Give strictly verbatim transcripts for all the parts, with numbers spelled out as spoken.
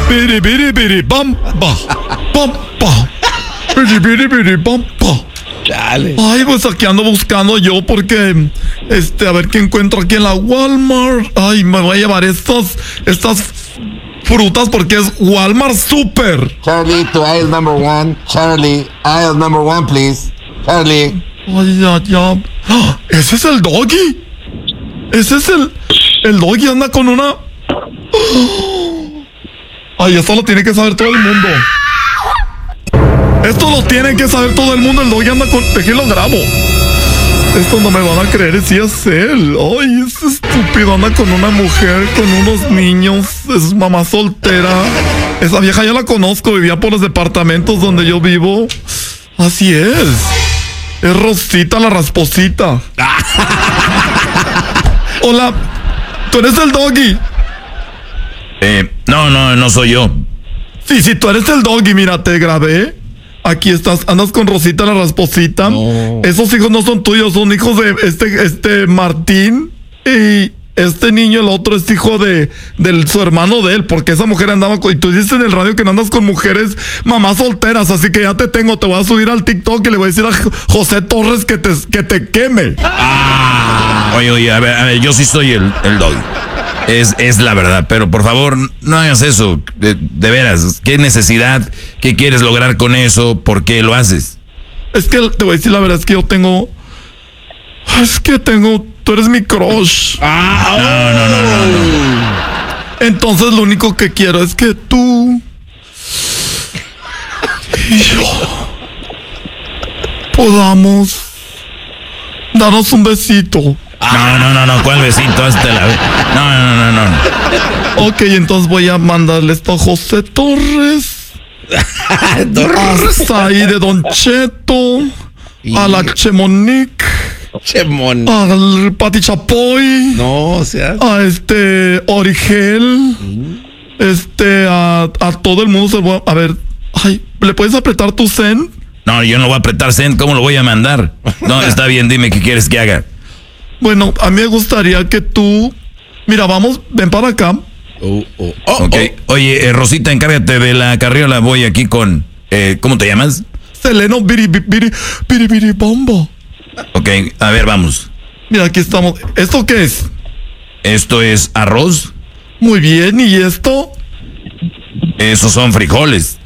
Biri, biri, biri, bamba. Bamba. Biri, biri, biri, bamba. Dale. Ay, pues aquí ando buscando yo porque, este, a ver qué encuentro aquí en la Walmart. Ay, me voy a llevar estas, estas frutas porque es Walmart Super. Charlie, to aisle number one. Charlie, aisle number one, please. Charlie. Ay, ya, ya. ¡Ah! ¿Ese es el doggy? Ese es el, el doggy, anda con una... Ay, esto lo tiene que saber todo el mundo. Esto lo tiene que saber todo el mundo. El doggy anda con... ¿De qué lo grabo? Esto no me van a creer si es él. Ay, es estúpido. Anda con una mujer, con unos niños. Es mamá soltera. Esa vieja ya la conozco. Vivía por los departamentos donde yo vivo. Así es. Es Rosita la rasposita. Hola. ¿Tú eres el doggy? Eh, no, no, no soy yo. Sí, sí, tú eres el doggy. Mira, te grabé. Aquí estás, andas con Rosita la rasposita. No. Esos hijos no son tuyos, son hijos de este, este Martín. Y este niño, el otro, es hijo de, de su hermano de él. Porque esa mujer andaba con... Y tú dices en el radio que no andas con mujeres mamás solteras. Así que ya te tengo, te voy a subir al TikTok y le voy a decir a José Torres que te, que te queme. Ah, oye, oye, a ver, a ver, yo sí soy el, el doggy. Es, es la verdad, pero por favor, no hagas eso. De, de veras, ¿qué necesidad? ¿Qué quieres lograr con eso? ¿Por qué lo haces? Es que te voy a decir la verdad, es que yo tengo... Es que tengo... Tú eres mi crush. Ah, No, no, no, no, no. Entonces lo único que quiero es que tú... Y yo... podamos... darnos un besito. No, no, no, no, ¿cuál besito? Hasta la vez. No, no, no, no, no. Ok, entonces voy a mandarle esto a José Torres. Hasta ahí de Don Cheto. A la Chemonique. Chemón. Al Pati Chapoy. No, o sea. A este Origel. Este, a, a todo el mundo se lo voy a... A ver, ay, ¿le puedes apretar tu send? No, yo no voy a apretar send, ¿cómo lo voy a mandar? No, está bien, dime qué quieres que haga. Bueno, a mí me gustaría que tú... Mira, vamos, ven para acá. Oh, oh, oh, Ok, oh. oye, eh, Rosita, encárgate de la carriola, voy aquí con... Eh, ¿cómo te llamas? Seleno Biri Biri Biri Biri Bombo. Ok, a ver, vamos. Mira, aquí estamos. ¿Esto qué es? Esto es arroz, Muy bien, ¿y esto? esos son frijoles.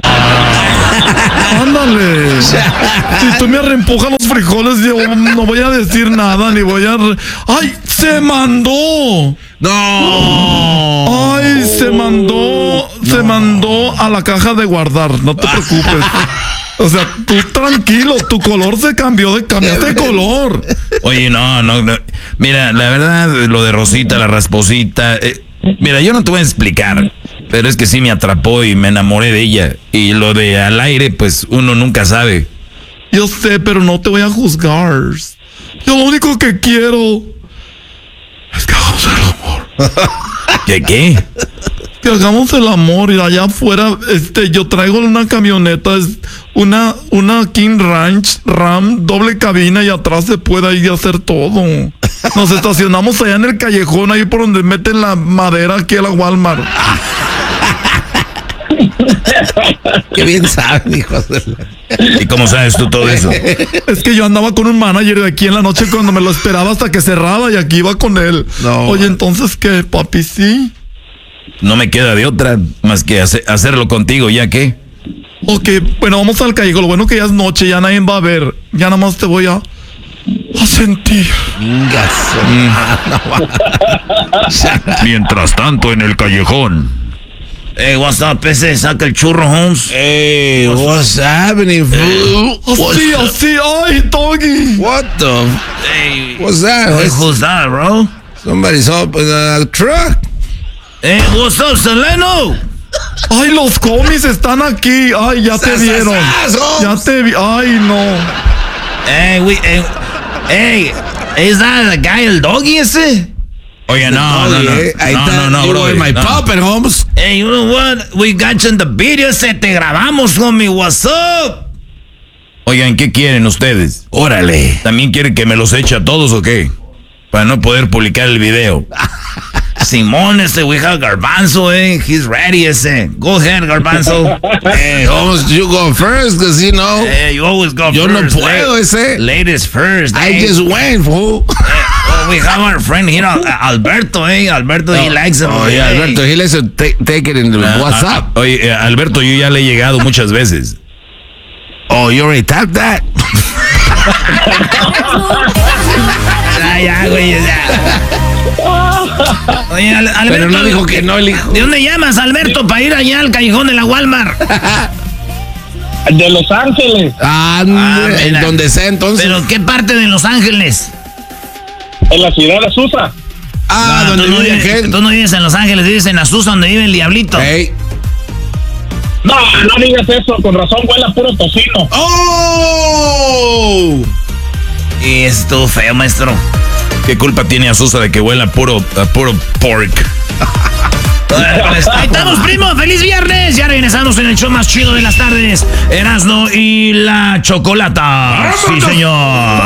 Ándale. Si tú me reempujas los frijoles, yo no voy a decir nada, ni voy a... re- ¡Ay! ¡Se mandó! No. ¡Ay! Se mandó... Se mandó a la caja de guardar. No te preocupes. O sea, tú tranquilo, tu color se cambió de... Cambiaste de color. Oye, no, no, no. Mira, la verdad, lo de Rosita, la rasposita... eh, mira, yo no te voy a explicar, pero es que sí me atrapó y me enamoré de ella. Y lo de al aire, pues uno nunca sabe. Yo sé, pero no te voy a juzgar. Yo lo único que quiero... es que hagamos el amor. ¿Qué qué? Que hagamos el amor y allá afuera, este, yo traigo una camioneta, es una, una King Ranch Ram, doble cabina y atrás se puede ir a hacer todo. Nos estacionamos allá en el callejón, ahí por donde meten la madera aquí a la Walmart. Qué bien saben, hijos de la... ¿Y cómo sabes tú todo eso? Es que yo andaba con un manager de aquí en la noche cuando me lo esperaba hasta que cerraba y aquí iba con él. No. Oye, entonces, ¿qué, papi? Sí. No me queda de otra más que hace- hacerlo contigo, ¿ya qué? Ok, bueno, vamos al callejón. Lo bueno que ya es noche, ya nadie va a ver. Ya nada más te voy a, a sentir. Mientras tanto, en el callejón. Hey, what's up, ese? Saca el churro, Holmes. Hey, what's happening, fool? Así, así, ay, doggy. What the? Hey, What's that? hey, who's that, bro? Somebody's up in a truck. Hey, what's up, Seleno? Ay, los cómics están aquí. Ay, ya te Sas, vieron. sas, sas, Ya Holmes. te vi. Ay, no. Hey, we, hey, hey, is that the guy, el doggy ese? Oye, no, no, no, Oye, I no, thought no, no, you bro. were my no. puppet, Holmes. Hey, you know what? We got you in the video, se te grabamos, homie. What's up? Oigan, ¿qué quieren ustedes? Órale. ¿También quieren que me los eche a todos o qué? Para no poder publicar el video. Simón, este, we have Garbanzo, eh. He's ready, ese. Go ahead, Garbanzo. Hey, almost you go first, because you know. Hey, you always go Yo first. no puedo, ese. Ladies first. I eh. just went, fool. Oh, we have our friend here, uh, Alberto, eh. Alberto, he likes it. Oh, yeah, eh. Alberto, he likes to take, take it in the Ah, WhatsApp. ah, oye, eh, Alberto, yo ya le he llegado muchas veces. Oh, you already tapped that? Ah, ya, güey, ya. Oye, Al- Alberto. Pero no dijo que no, el hijo. ¿De dónde llamas, Alberto, para ir allá al callejón de la Walmart? De Los Ángeles, Ah, Ah, en mira. donde sea entonces. ¿Pero qué parte de Los Ángeles? en la ciudad de Azusa. ah, No, donde tú, no vive vives, aquel. tú no vives en Los Ángeles, vives en Azusa, donde vive el diablito. Hey. No, no digas eso, con razón huele puro tocino. ¡Oh! Y estuvo feo, maestro. ¿Qué culpa tiene Azusa de que huela puro, a puro pork? Pues, ahí estamos, primo. ¡Feliz viernes! Ya regresamos en el show más chido de las tardes. Erasmo y la Chocolata. Sí, señor.